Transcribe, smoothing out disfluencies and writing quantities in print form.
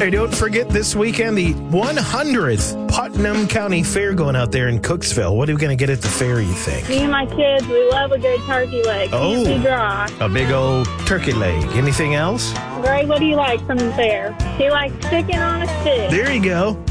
Hey, don't forget this weekend, the 100th Putnam County Fair going out there in Cooksville. What are we going to get at the fair, you think? Me and my kids, we love a good turkey leg. Can't be dry. A big old turkey leg. Anything else? Gray, what do you like from the fair? He likes chicken on a stick. There you go.